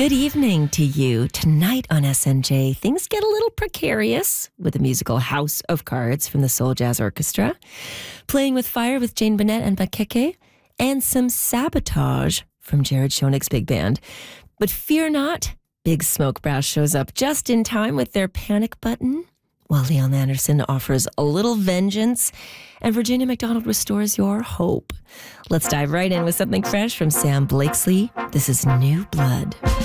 Good evening to you. Tonight on SNJ, things get a little precarious with the musical House of Cards from the Soul Jazz Orchestra, Playing with Fire with Jane Bennett and Makeke, and some Sabotage from Jared Schoenig's big band. But fear not, Big Smoke Brass shows up just in time with their panic button, while Leon Anderson offers a little vengeance, and Virginia McDonald restores your hope. Let's dive right in with something fresh from Sam Blakesley. This is New Blood.